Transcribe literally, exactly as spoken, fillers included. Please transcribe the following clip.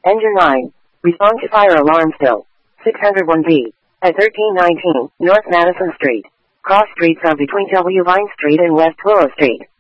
Engine nine. Respond to fire alarm still. six oh one B. At thirteen nineteen North Madison Street. Cross streets are between W. Vine Street and West Willow Street.